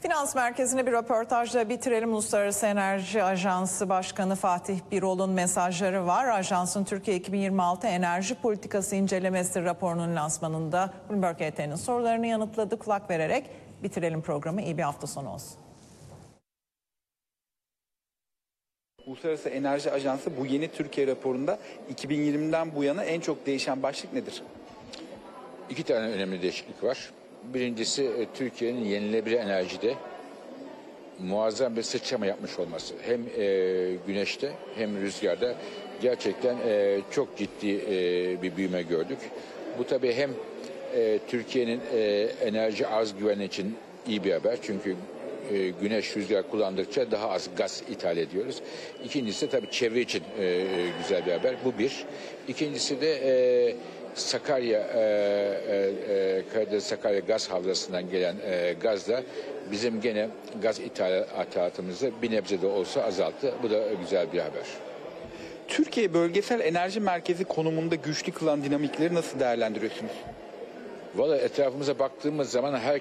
Finans Merkezi'ne bir röportajla bitirelim. Uluslararası Enerji Ajansı Başkanı Fatih Birol'un mesajları var. Ajansın Türkiye 2026 Enerji Politikası İncelemesi raporunun lansmanında Bloomberg HT'nin sorularını yanıtladı. Kulak vererek bitirelim programı. İyi bir hafta sonu olsun. Uluslararası Enerji Ajansı bu yeni Türkiye raporunda 2020'den bu yana en çok değişen başlık nedir? İki tane önemli değişiklik var. Birincisi Türkiye'nin yenilenebilir enerjide muazzam bir sıçrama yapmış olması. Hem güneşte hem rüzgarda gerçekten çok ciddi bir büyüme gördük. Bu tabii hem Türkiye'nin enerji arz güvenliği için iyi bir haber. Çünkü güneş, rüzgar kullandıkça daha az gaz ithal ediyoruz. İkincisi tabii çevre için güzel bir haber. Bu bir. İkincisi de Sakarya, Karadeniz Sakarya gaz havzasından gelen gaz da bizim gene gaz ithalatımızı bir nebze de olsa azalttı. Bu da güzel bir haber. Türkiye bölgesel enerji merkezi konumunda güçlü kılan dinamikleri nasıl değerlendiriyorsunuz? Valla etrafımıza baktığımız zaman